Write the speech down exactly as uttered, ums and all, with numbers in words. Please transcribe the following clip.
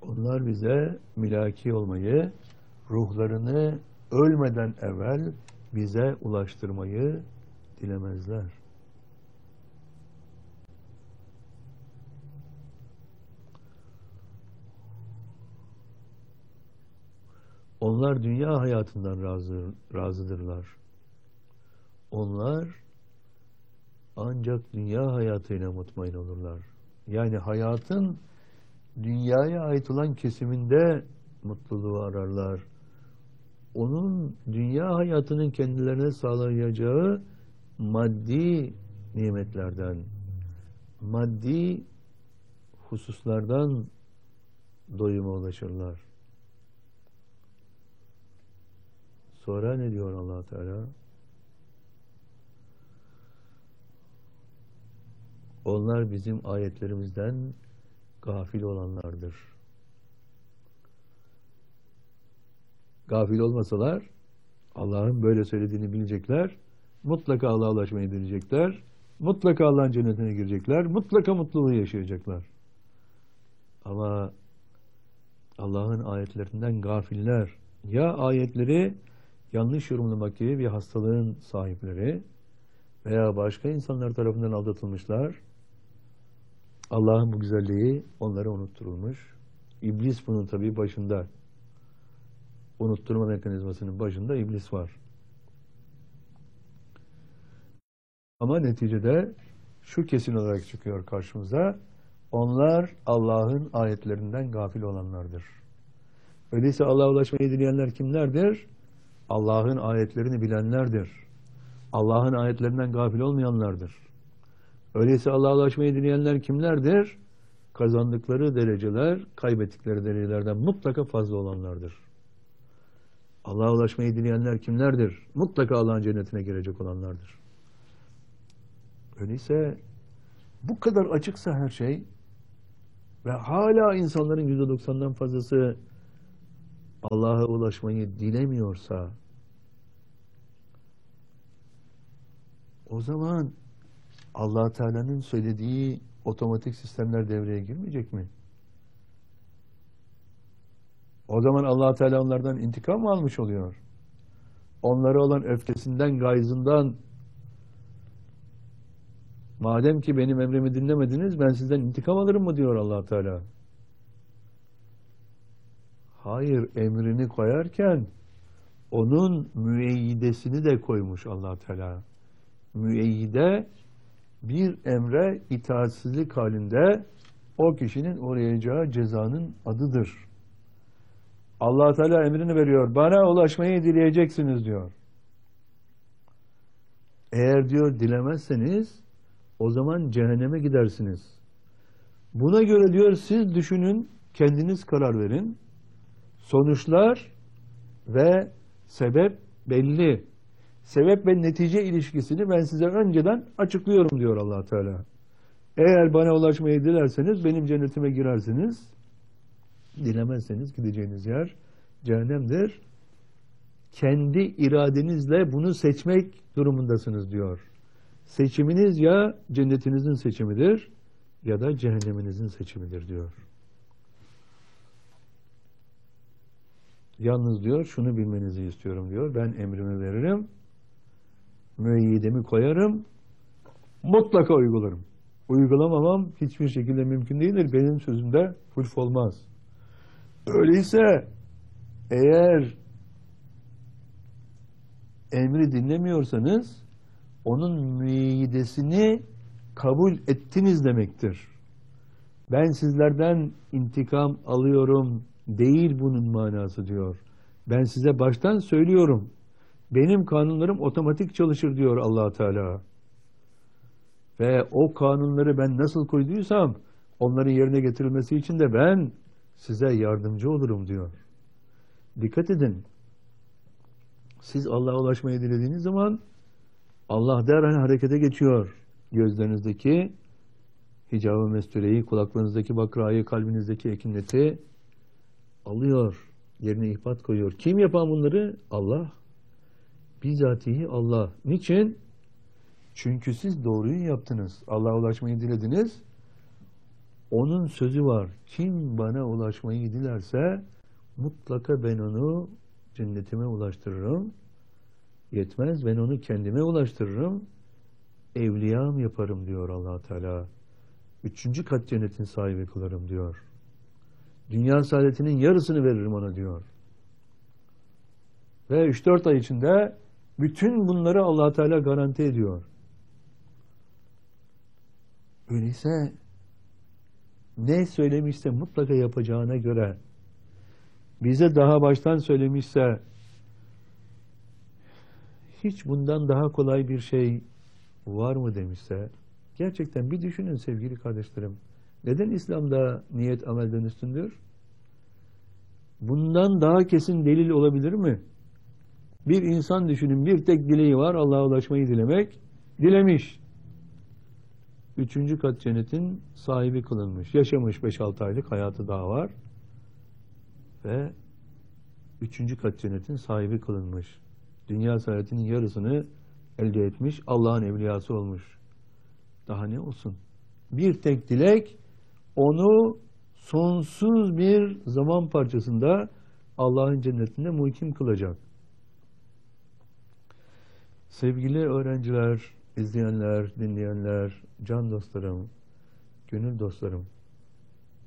Onlar bize mülaki olmayı, ruhlarını ölmeden evvel bize ulaştırmayı dilemezler. Onlar dünya hayatından razı, razıdırlar. Onlar ancak dünya hayatıyla mutmain olurlar. Yani hayatın dünyaya ait olan kesiminde mutluluğu ararlar. Onun dünya hayatının kendilerine sağlayacağı maddi nimetlerden, maddi hususlardan doyuma ulaşırlar. Sonra ne diyor Allah Teala? Onlar bizim ayetlerimizden gafil olanlardır. Gafil olmasalar Allah'ın böyle söylediğini bilecekler. Mutlaka Allah'a ulaşmayı bilecekler. Mutlaka Allah'ın cennetine girecekler. Mutlaka mutluluğu yaşayacaklar. Ama Allah'ın ayetlerinden gafiller, ya ayetleri yanlış yorumlamak gibi bir hastalığın sahipleri veya başka insanlar tarafından aldatılmışlar. Allah'ın bu güzelliği onlara unutturulmuş. İblis bunun tabii başında. Unutturma mekanizmasının başında iblis var. Ama neticede şu kesin olarak çıkıyor karşımıza. Onlar Allah'ın ayetlerinden gafil olanlardır. Öyleyse Allah'a ulaşmayı dileyenler kimlerdir? Allah'ın ayetlerini bilenlerdir. Allah'ın ayetlerinden gafil olmayanlardır. Öyleyse Allah'a ulaşmayı dileyenler kimlerdir? Kazandıkları dereceler, kaybettikleri derecelerden mutlaka fazla olanlardır. Allah'a ulaşmayı dileyenler kimlerdir? Mutlaka Allah'ın cennetine girecek olanlardır. Öyleyse bu kadar açıksa her şey ve hala insanların yüzde doksandan fazlası Allah'a ulaşmayı dilemiyorsa o zaman Allah Teala'nın söylediği otomatik sistemler devreye girmeyecek mi? O zaman Allah Teala onlardan intikam mı almış oluyor? Onlara olan öfkesinden, gayzından, madem ki benim emrimi dinlemediniz, ben sizden intikam alırım mı diyor Allah Teala? Hayır, emrini koyarken onun müeyyidesini de koymuş Allah Teala. Müeyyide bir emre itaatsizlik halinde o kişinin uğrayacağı cezanın adıdır. Allah Teala emrini veriyor. Bana ulaşmayı dileyeceksiniz diyor. Eğer diyor dilemezseniz o zaman cehenneme gidersiniz. Buna göre diyor siz düşünün, kendiniz karar verin. Sonuçlar ve sebep belli. Sebep ve netice ilişkisini ben size önceden açıklıyorum diyor Allah Teala. Eğer bana ulaşmayı dilerseniz benim cennetime girersiniz. Dilemezseniz gideceğiniz yer cehennemdir. Kendi iradenizle bunu seçmek durumundasınız diyor. Seçiminiz ya cennetinizin seçimidir ya da cehenneminizin seçimidir diyor. Yalnız diyor şunu bilmenizi istiyorum diyor. Ben emrimi veririm. Müeyyidemi koyarım. Mutlaka uygularım. Uygulamamam hiçbir şekilde mümkün değildir. Benim sözümde hulf olmaz. Öyleyse eğer emri dinlemiyorsanız onun müeyyidesini kabul ettiniz demektir. Ben sizlerden intikam alıyorum değil bunun manası diyor. Ben size baştan söylüyorum. Benim kanunlarım otomatik çalışır diyor Allah Teala. Ve o kanunları ben nasıl koyduysam onların yerine getirilmesi için de ben size yardımcı olurum diyor. Dikkat edin. Siz Allah'a ulaşmayı dilediğiniz zaman Allah derhal harekete geçiyor. Gözlerinizdeki hicab-ı mestureyi, kulaklarınızdaki bakrayı, kalbinizdeki ekineti alıyor. Yerine ihbat koyuyor. Kim yapan bunları? Allah. Bizatihi Allah. Niçin? Çünkü siz doğruyu yaptınız. Allah'a ulaşmayı dilediniz. Onun sözü var. Kim bana ulaşmayı dilerse mutlaka ben onu cennetime ulaştırırım. Yetmez, ben onu kendime ulaştırırım. Evliyam yaparım diyor Allah Teala. Üçüncü kat cennetin sahibi kılarım diyor. Dünya saadetinin yarısını veririm ona diyor. Ve üç dört ay içinde bütün bunları Allah Teala garanti ediyor. Öyleyse ne söylemişse mutlaka yapacağına göre, bize daha baştan söylemişse, hiç bundan daha kolay bir şey var mı demişse, gerçekten bir düşünün sevgili kardeşlerim. Neden İslam'da niyet amelden üstündür? Bundan daha kesin delil olabilir mi? Bir insan düşünün, bir tek dileği var, Allah'a ulaşmayı dilemek. Dilemiş. Üçüncü kat cennetin sahibi kılınmış. Yaşamış beş altı aylık hayatı daha var. Ve üçüncü kat cennetin sahibi kılınmış. Dünya saadetinin yarısını elde etmiş. Allah'ın evliyası olmuş. Daha ne olsun? Bir tek dilek onu sonsuz bir zaman parçasında Allah'ın cennetinde muhkim kılacak. Sevgili öğrenciler, izleyenler, dinleyenler, can dostlarım, gönül dostlarım,